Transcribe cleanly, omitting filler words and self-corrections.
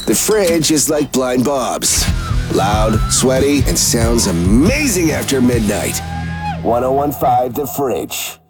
The fridge is like Blind Bob's. Loud, sweaty, and sounds amazing after midnight. 101.5 The Fridge.